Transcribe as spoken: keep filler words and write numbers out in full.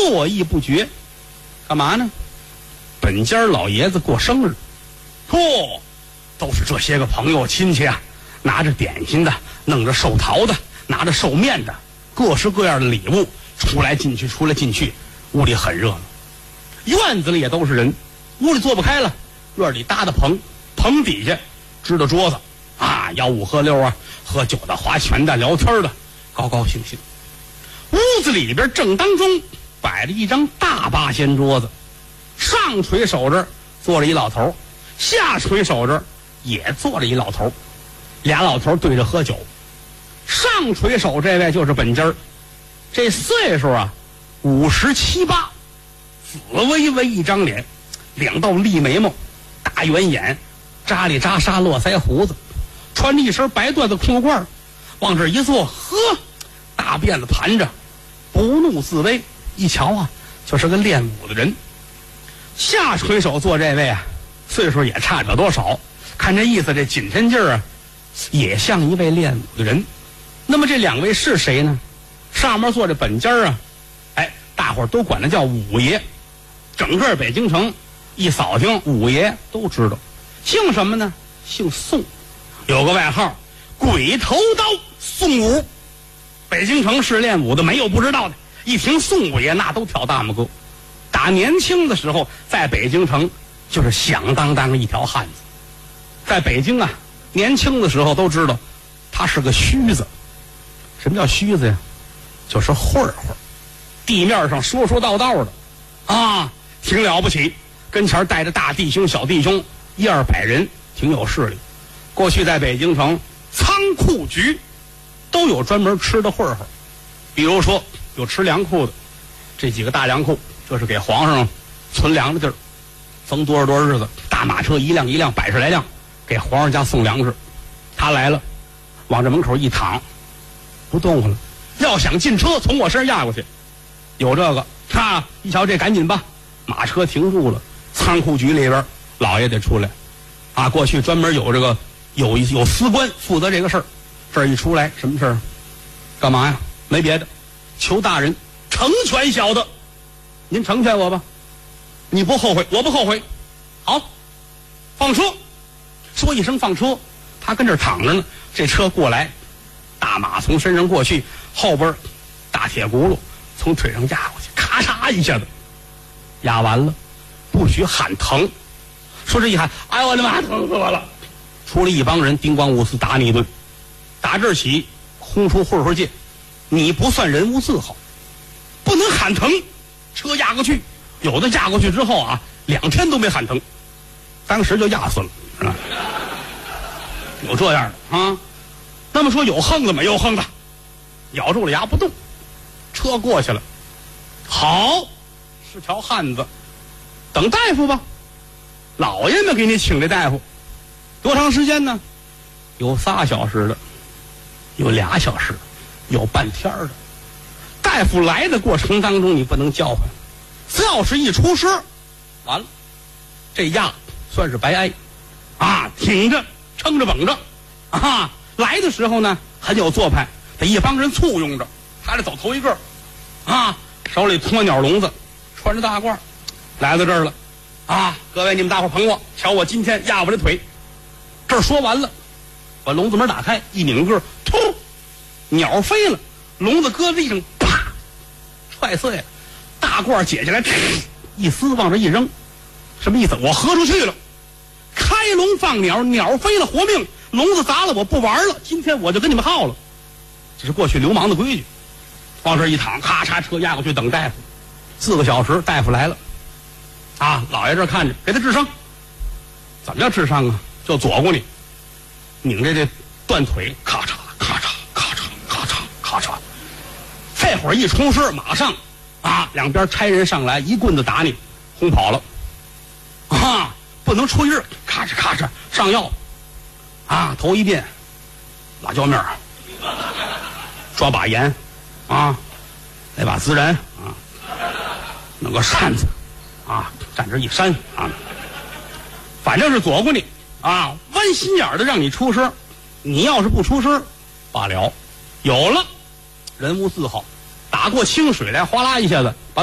络绎不绝。干嘛呢？本家老爷子过生日，嚯，都是这些个朋友亲戚啊，拿着点心的，弄着寿桃的，拿着寿面的，各式各样的礼物，出来进去，出来进去，屋里很热闹。院子里也都是人，屋里坐不开了，院里搭的棚，棚底下支的桌子啊，吆五喝六啊，喝酒的、划拳的、聊天的，高高兴兴。屋子里边正当中摆着一张大八仙桌子，上垂手这儿坐着一老头，下垂手这儿也坐着一老头，俩老头对着喝酒。上垂手这位就是本家儿，这岁数啊五十七八，紫微微一张脸，两道立眉毛，大圆眼，扎里扎沙络腮胡子，穿着一身白缎子裤褂，往这一坐，呵，大辫子盘着，不怒自威，一瞧啊就是个练武的人。下垂手做这位啊，岁数也差不了多少，看这意思，这紧身劲儿啊，也像一位练武的人。那么这两位是谁呢？上面坐着本家啊，哎，大伙儿都管他叫五爷。整个北京城一扫听，五爷都知道。姓什么呢？姓宋，有个外号鬼头刀宋武。北京城市练武的没有不知道的，一听宋五爷那都挑大拇哥。打年轻的时候在北京城就是响当当一条汉子。在北京啊，年轻的时候都知道他是个虚子。什么叫虚子呀？就是混混，地面上说说道道的啊，挺了不起，跟前带着大弟兄小弟兄一二百人，挺有势力。过去在北京城仓库局都有专门吃的混混，比如说有吃粮库的，这几个大粮库这是给皇上存粮的地儿，逢多少多少日子，大马车一辆一辆百十来辆给皇上家送粮食。他来了，往这门口一躺，不动了，要想进车从我身上压过去，有这个啊，一瞧这赶紧吧，马车停住了，仓库局里边老爷得出来啊。过去专门有这个有有司官负责这个事儿，这儿一出来什么事儿？干嘛呀？没别的，求大人成全小的，您成全我吧，你不后悔，我不后悔。好，放车，说一声放车，他跟这儿躺着呢，这车过来，大马从身上过去，后边大铁轱辘从腿上压过去，咔嚓一下子压完了，不许喊疼。说这一喊，哎呦我的妈，疼死我了！出来一帮人，叮咣五四打你一顿。打这儿起，空出混混界，你不算人无字号，不能喊疼。车压过去，有的压过去之后啊，两天都没喊疼，当时就压死了，是吧？有这样的啊。那么说有横子没有横子，咬住了牙不动，车过去了，好，是条汉子，等大夫吧，老爷们给你请这大夫，多长时间呢？有仨小时的，有俩小时，有半天的。大夫来的过程当中你不能叫唤，只要是一出声，完了，这压算是白挨啊，挺着撑着绷着啊。来的时候呢很有做派，得一帮人簇拥着，他得走头一个啊，手里托鸟笼子，穿着大褂来到这儿了啊。各位你们大伙捧我，瞧我今天压我的腿。这儿说完了，把笼子门打开，一拧个，突，鸟飞了，笼子搁地上，啪，踹碎了，大褂解下来，一撕往这一扔，什么意思？我喝出去了，开笼放鸟，鸟飞了活命，笼子砸了我不玩了，今天我就跟你们耗了。这是过去流氓的规矩。往这一躺，咔嚓车压过去等大夫，四个小时大夫来了啊，老爷这看着给他治伤。怎么叫治伤啊？就左过你，拧着这断腿，咔嚓咔嚓咔嚓咔嚓咔嚓，这会儿一出事马上啊，两边差人上来一棍子打你，轰跑了啊，不能出日，咔嚓咔嚓上药啊，头一遍辣椒面抓把盐啊，来把孜然啊，弄个扇子啊，站这一扇啊，反正是左过你啊，弯心眼的让你出声，你要是不出声罢了。有了人无字号，打过清水来，哗啦一下子把